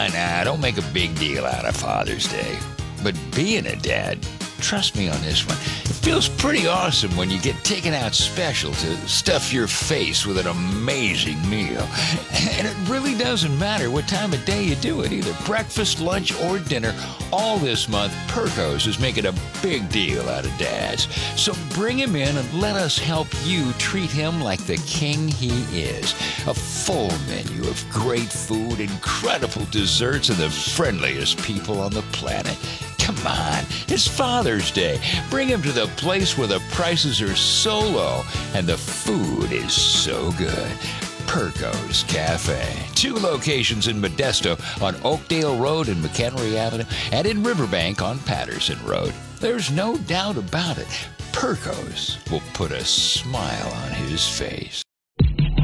Nah, don't make a big deal out of Father's Day. But being a dad, trust me on this one, it feels pretty awesome when you get taken out special to stuff your face with an amazing meal. And it really doesn't matter what time of day you do it, either breakfast, lunch, or dinner. All this month, Perkos is making a big deal out of dads. So bring him in and let us help you treat him like the king he is. A full menu of great food, incredible desserts, and the friendliest people on the planet. Come on, it's Father's Day. Bring him to the place where the prices are so low and the food is so good. Perkos Cafe. 2 locations in Modesto on Oakdale Road and McHenry Avenue, and in Riverbank on Patterson Road. There's no doubt about it. Perkos will put a smile on his face.